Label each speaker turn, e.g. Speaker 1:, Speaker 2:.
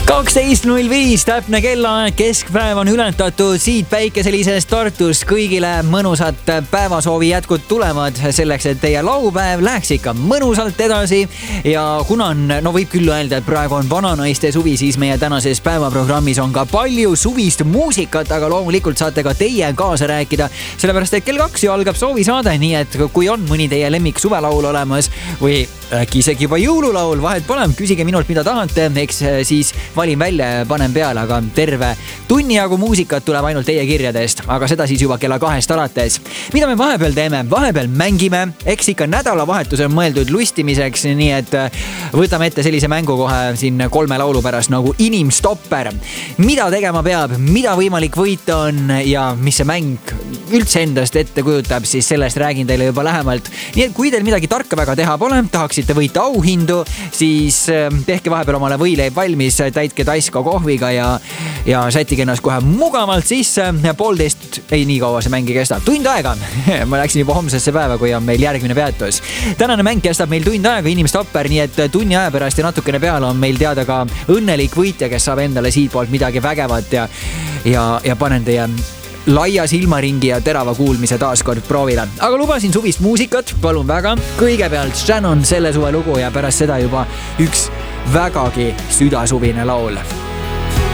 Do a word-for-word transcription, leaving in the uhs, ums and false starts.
Speaker 1: kaksteist null viis täpne kellaaeg, keskpäev on ületatud siit päikeselisest Tartust. Kõigile mõnusat päevasoovi jätkud tulevad selleks, et teie laupäev läheks ikka mõnusalt edasi. Ja kuna on, no võib küll öelda, et praegu on vananaiste suvi, siis meie tänases päevaprogrammis on ka palju suvist muusikat, aga loomulikult saate ka teie kaasa rääkida, sellepärast et kell kaks ju algab soovisaade, nii et kui on mõni teie lemmik suvelaul olemas või äkki isegi juba jõululaul, vahet pole, küsige minult, mida tahate, eks siis valin välja ja panen peale, aga terve tunni jagu muusikat tuleb ainult teie kirjadest, aga seda siis juba kella kahest alates. Mida me vahepeal teeme? Vahepeal mängime, eks ikka nädalavahetus on mõeldud lustimiseks, nii et võtame ette sellise mängu kohe siin kolme laulu pärast nagu Inimstopper. Mida tegema peab, mida võimalik võita on ja mis see mäng üldse endast ette kujutab, siis sellest räägin teile juba lähemalt. Nii et kui teil midagi tarka väga teha pole, tahaksite võita auhindu, siis tehke vahepeal omale võileib valmis, täitke taska kohviga ja, ja sättige ennast kohe mugavalt sisse. Poolteist, ei nii kaua see mäng ei kesta, tund aega. Ma läksin juba homsesse päeva, kui on meil järgmine peatus. Tänane mäng kestab meil tund aega, Inimstopper, nii et tunni aja pärast ja natukene peale on meil teada ka õnnelik võitja, kes saab endale siit poolt midagi vägevat ja, ja, ja panen teie laia silmaringi ja terava kuulmise taaskord proovile. Aga lubasin suvist muusikat, palun väga. Kõigepealt Shannon selle suve lugu ja pärast seda juba üks vägagi südasuvine laul.